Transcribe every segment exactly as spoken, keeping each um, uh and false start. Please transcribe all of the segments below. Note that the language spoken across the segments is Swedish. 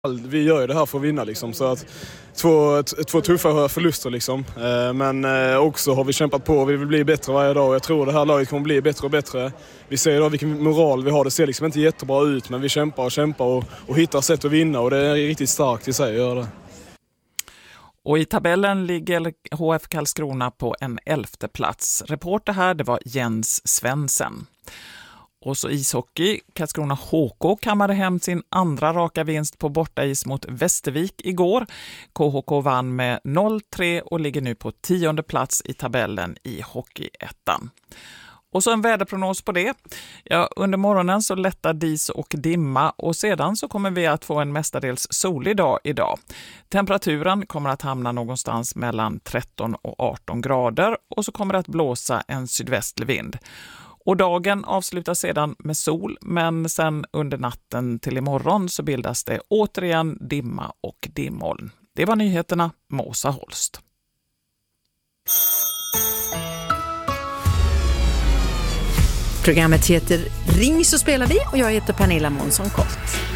Vi gör ju det här för att vinna liksom, så att två, två tuffa förluster liksom. Men också har vi kämpat på, vi vill bli bättre varje dag och jag tror det här laget kommer bli bättre och bättre. Vi ser idag vilken moral vi har, det ser liksom inte jättebra ut men vi kämpar och kämpar och, och hittar sätt att vinna och det är riktigt starkt i sig att göra det. Och i tabellen ligger H F Karlskrona på en elfte plats. Reporter här, det var Jens Svensson. Och så ishockey. Karlskrona H K kammade hem sin andra raka vinst på bortais mot Västervik igår. K H K vann med noll tre och ligger nu på tionde plats i tabellen i Hockeyettan. Och så en väderprognos på det. Ja, under morgonen så lättar dis och dimma och sedan så kommer vi att få en mestadels solig dag idag. Temperaturen kommer att hamna någonstans mellan tretton och arton grader och så kommer det att blåsa en sydvästlig vind. Och dagen avslutas sedan med sol, men sen under natten till imorgon så bildas det återigen dimma och dimmoln. Det var nyheterna med Åsa Holst. Programmet heter Ring så spelar vi och jag heter Pernilla Månsson-Kolt.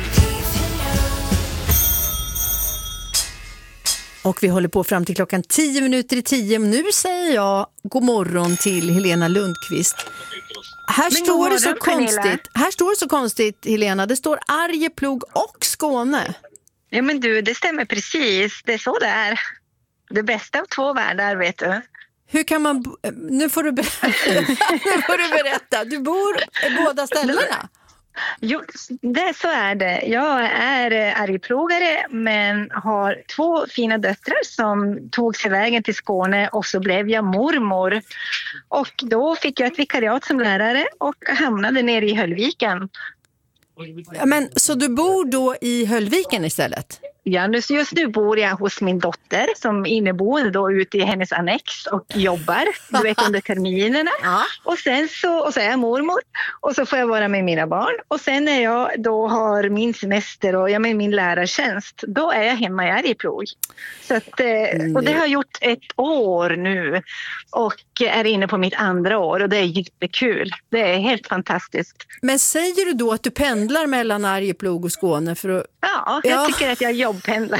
Och vi håller på fram till klockan tio minuter i tio. Nu säger jag god morgon till Helena Lundqvist. Här står det så konstigt. Här står det så konstigt, Helena. Det står Arjeplog och Skåne. Ja men du, det stämmer precis. Det är så det är. Det bästa av två världar, vet du. Hur kan man... Nu får du berätta. nu får du berätta. Du bor i båda ställena. Jo, det, så är det. Jag är arjeplogare men har två fina döttrar som tog sig vägen till Skåne och så blev jag mormor. Och då fick jag ett vikariat som lärare och hamnade nere i Höllviken. Men så du bor då i Höllviken istället? Ja, just nu bor jag hos min dotter som inneboende då ute i hennes annex och jobbar, du vet, under terminerna. Ja. Och sen så, och så är jag mormor och så får jag vara med mina barn. Och sen när jag då har min semester och jag med min lärartjänst, då är jag hemma i Arjeplog. Så att, och det har jag gjort ett år nu och är inne på mitt andra år och det är jättekul. Det är helt fantastiskt. Men säger du då att du pendlar mellan Arjeplog och Skåne för att... Ja, jag ja. tycker att jag jobbpendlar.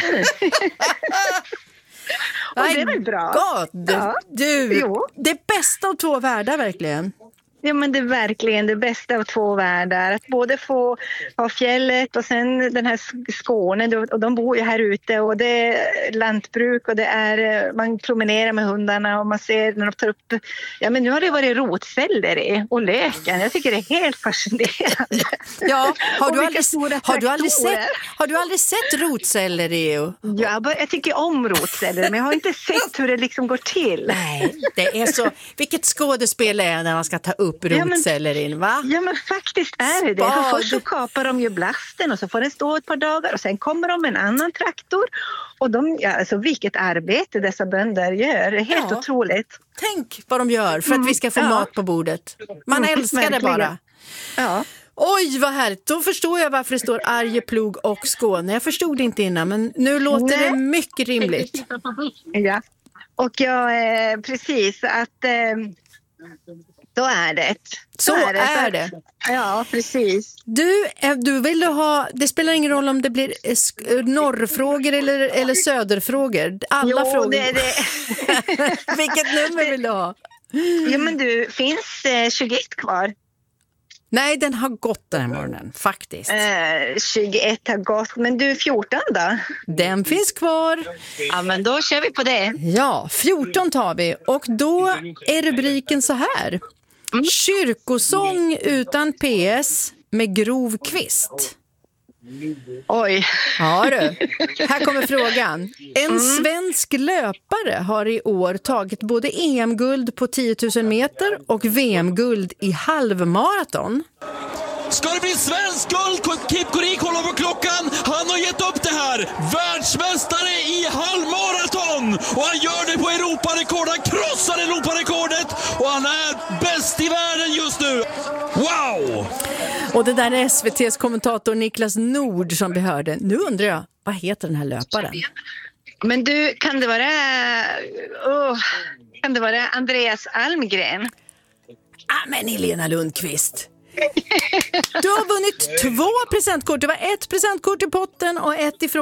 Och det är väl bra. God. Ja. Du, jo. Det bästa av två världar verkligen. Ja men det är verkligen det bästa av två världar. Att både få ha fjället och sen den här Skåne och de bor ju här ute och det är lantbruk och det är, man promenerar med hundarna och man ser när de tar upp, ja men nu har det varit rotselleri och löken. Jag tycker det är helt fascinerande. Ja, har du aldrig, har du aldrig sett, har du aldrig sett rotselleri? Och... Ja, jag tycker om rotselleri men jag har inte sett hur det liksom går till. Nej, det är så, vilket skådespel är när man ska ta upp rotsellerin, va? Ja men faktiskt är det det. För först så kapar de ju blasten och så får den stå ett par dagar och sen kommer de med en annan traktor och de, ja, alltså vilket arbete dessa bönder gör, det är helt ja. otroligt. Tänk vad de gör för att mm. vi ska få ja. mat på bordet. Man mm, älskar verkligen. Det bara. Ja. Oj, vad härligt. Då förstår jag varför det står Arjeplog och Skåne. Jag förstod det inte innan, men nu låter Nej. det mycket rimligt. Ja, och jag, eh, precis att... Eh, Då är det. Så, Så är det. Är det. Ja, precis. Du, du vill ha, det spelar ingen roll om det blir norrfrågor eller, eller söderfrågor. Alla jo, frågor. Det är det. Vilket nummer vill du ha? Ja, men du, finns eh, tjugoett kvar? Nej, den har gått den här morgonen, faktiskt. Eh, tjugoett har gått, men du, fjorton då? Den finns kvar. Ja, men då kör vi på det. Ja, fjorton tar vi. Och då är rubriken så här. Mm. Kyrkosång utan P S med grov kvist. Oj. Ja du, här kommer frågan. En mm. svensk löpare har i år tagit både E M-guld på tio tusen meter och V M-guld i halvmaraton. Ska det bli svensk guld? Kip Korik håller på klockan. Han har gett upp det här. Världsmästare i halvmaraton. Och han gör det på Europarekord. Han krossar Europarekordet. Och han är bäst i världen just nu. Wow! Och det där är S V T:s kommentator Niklas Nord som vi hörde. Nu undrar jag, vad heter den här löparen? Men du, kan det vara... Oh, kan det vara Andreas Almgren? Ah, men Helena Lundqvist. Du har vunnit två presentkort. Det var ett presentkort i potten och ett ifrån